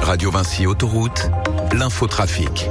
Radio Vinci Autoroute, l'infotrafic.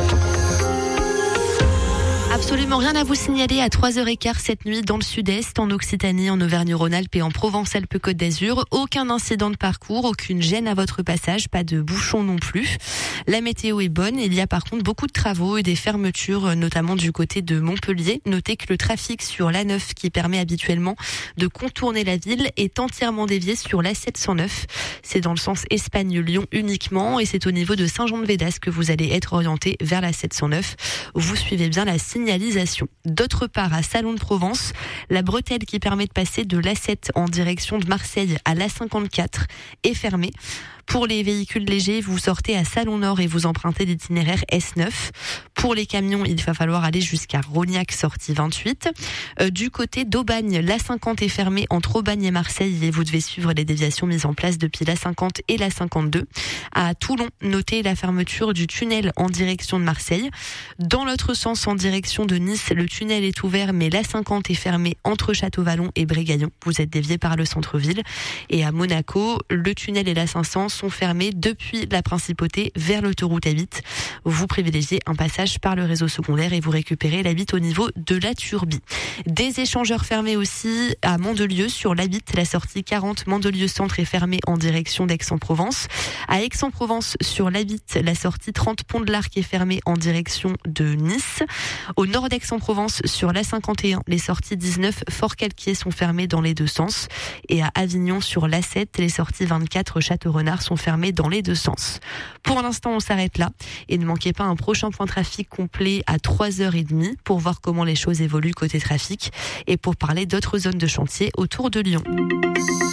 Absolument rien à vous signaler à 3h15 cette nuit dans le sud-est, en Occitanie, en Auvergne-Rhône-Alpes et en Provence-Alpes-Côte d'Azur. Aucun incident de parcours, aucune gêne à votre passage, pas de bouchons non plus. La météo est bonne, il y a par contre beaucoup de travaux et des fermetures, notamment du côté de Montpellier. Notez que le trafic sur l'A9 qui permet habituellement de contourner la ville est entièrement dévié sur l'A709. C'est dans le sens Espagne-Lyon uniquement et c'est au niveau de Saint-Jean-de-Védas que vous allez être orienté vers l'A709. Vous suivez bien la signalisation. D'autre part, à Salon de Provence, la bretelle qui permet de passer de l'A7 en direction de Marseille à l'A54 est fermée. Pour les véhicules légers, vous sortez à Salon Nord et vous empruntez l'itinéraire S9. Pour les camions, il va falloir aller jusqu'à Rognac, sortie 28. Du côté d'Aubagne, l'A50 est fermée entre Aubagne et Marseille et vous devez suivre les déviations mises en place depuis l'A50 et l'A52. À Toulon, notez la fermeture du tunnel en direction de Marseille. Dans l'autre sens, en direction de Nice, le tunnel est ouvert mais l'A50 est fermée entre Château-Vallon et Brégaillon. Vous êtes dévié par le centre-ville. Et à Monaco, le tunnel et l'A500 sont fermés depuis la Principauté vers l'autoroute A8. Vous privilégiez un passage par le réseau secondaire et vous récupérez l'A8 au niveau de la Turbie. Des échangeurs fermés aussi à Mandelieu sur l'A8. La sortie 40 Mandelieu Centre est fermée en direction d'Aix-en-Provence. À Aix-en-Provence sur l'A8, la sortie 30 Pont de l'Arc est fermée en direction de Nice. Au nord d'Aix-en-Provence sur l'A51, les sorties 19 Fort-Calquier sont fermées dans les deux sens. Et à Avignon sur l'A7, les sorties 24 Château-Renard sont fermées dans les deux sens. Pour l'instant, on s'arrête là et ne manquez pas un prochain point trafic complet à 3h30 pour voir comment les choses évoluent côté trafic et pour parler d'autres zones de chantier autour de Lyon.